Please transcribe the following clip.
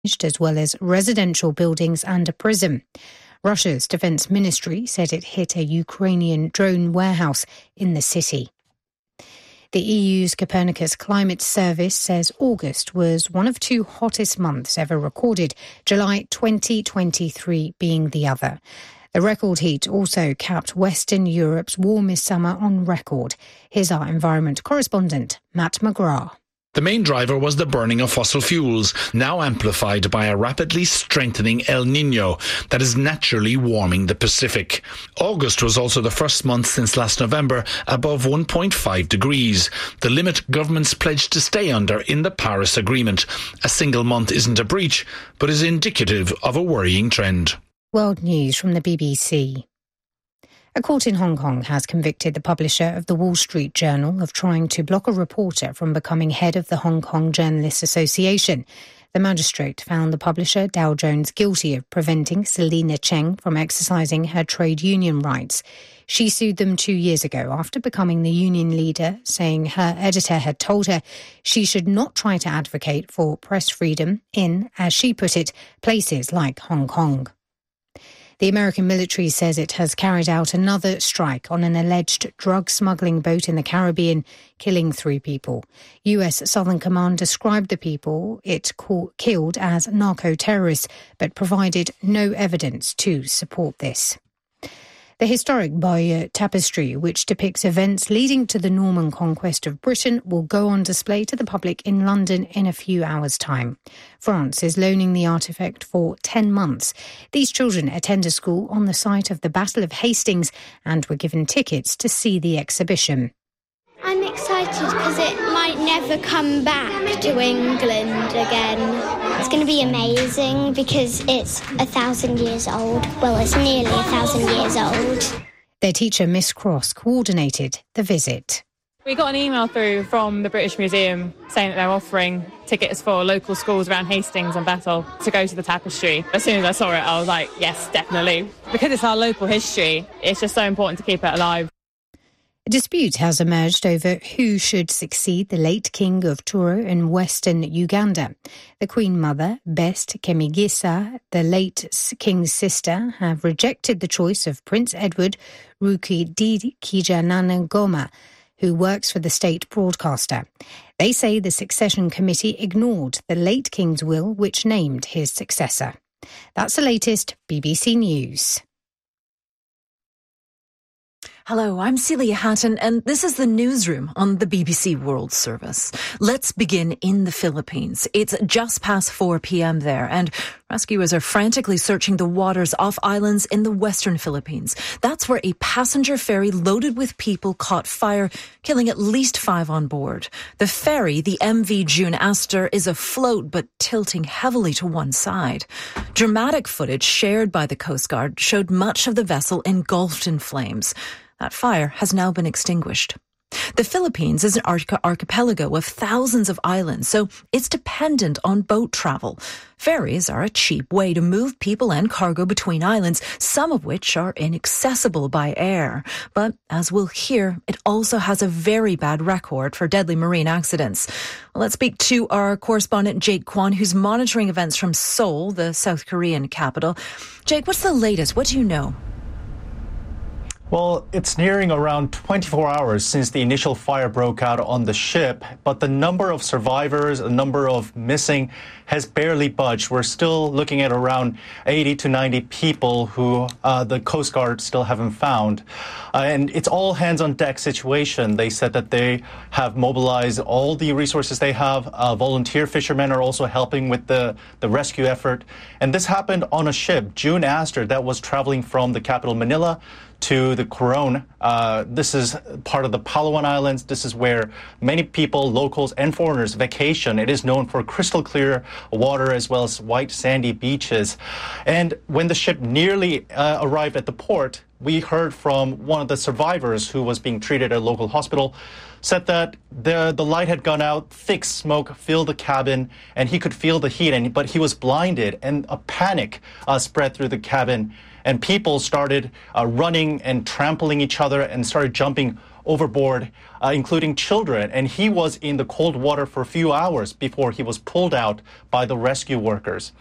as well as residential buildings and a prison. Russia's defense ministry said it hit a Ukrainian drone warehouse in the city. The EU's Copernicus Climate Service says August was one of two hottest months ever recorded, July 2023 being the other. The record heat also capped Western Europe's warmest summer on record. Here's our environment correspondent, Matt McGrath. The main driver was the burning of fossil fuels, now amplified by a rapidly strengthening El Niño that is naturally warming the Pacific. August was also the first month since last November above 1.5 degrees, the limit governments pledged to stay under in the Paris Agreement. A single month isn't a breach, but is indicative of a worrying trend. World News from the BBC. A court in Hong Kong has convicted the publisher of the Wall Street Journal of trying to block a reporter from becoming head of the Hong Kong Journalists Association. The magistrate found the publisher, Dow Jones, guilty of preventing Selina Cheng from exercising her trade union rights. She sued them 2 years ago after becoming the union leader, saying her editor had told her she should not try to advocate for press freedom in, as she put it, places like Hong Kong. The American military says it has carried out another strike on an alleged drug smuggling boat in the Caribbean, killing 3 people. US Southern Command described the people it killed as narco-terrorists, but provided no evidence to support this. The historic Bayeux Tapestry, which depicts events leading to the Norman conquest of Britain, will go on display to the public in London in a few hours' time. France is loaning the artefact for 10 months. These children attend a school on the site of the Battle of Hastings and were given tickets to see the exhibition. I'm excited because it might never come back to England again. It's going to be amazing because it's 1,000 years old. Well, it's nearly 1,000 years old. Their teacher, Miss Cross, coordinated the visit. We got an email through from the British Museum saying that they're offering tickets for local schools around Hastings and Battle to go to the tapestry. As soon as I saw it, I was like, yes, definitely. Because it's our local history, it's just so important to keep it alive. A dispute has emerged over who should succeed the late King of Toro in western Uganda. The Queen Mother, Best Kemigisa, the late King's sister, have rejected the choice of Prince Edward Rukidikijana-Ngoma, who works for the state broadcaster. They say the succession committee ignored the late King's will, which named his successor. That's the latest BBC News. Hello, I'm Celia Hatton, and this is the newsroom on the BBC World Service. Let's begin in the Philippines. It's just past 4 p.m. there, and rescuers are frantically searching the waters off islands in the western Philippines. That's where a passenger ferry loaded with people caught fire, killing at least 5 on board. The ferry, the MV June Astor, is afloat but tilting heavily to one side. Dramatic footage shared by the Coast Guard showed much of the vessel engulfed in flames. That fire has now been extinguished. The Philippines is an archipelago of thousands of islands, so it's dependent on boat travel. Ferries are a cheap way to move people and cargo between islands, some of which are inaccessible by air. But as we'll hear, it also has a very bad record for deadly marine accidents. Well, let's speak to our correspondent Jake Kwan, who's monitoring events from Seoul, the South Korean capital. Jake, what's the latest? What do you know? Well, it's nearing around 24 hours since the initial fire broke out on the ship, but the number of survivors, the number of missing has barely budged. We're still looking at around 80 to 90 people who the Coast Guard still haven't found. And it's all hands on deck situation. They said that they have mobilized all the resources they have. Volunteer fishermen are also helping with the rescue effort. And this happened on a ship, June Astor, that was traveling from the capital Manila to the Coron. This is part of the Palawan Islands. This is where many people, locals and foreigners, vacation. It is known for crystal clear water as well as white sandy beaches. And when the ship nearly arrived at the port, we heard from one of the survivors who was being treated at a local hospital, said that the light had gone out, thick smoke filled the cabin, and he could feel the heat, but he was blinded, and a panic spread through the cabin. And people started running and trampling each other and started jumping overboard, including children, and he was in the cold water for a few hours before he was pulled out by the rescue workers.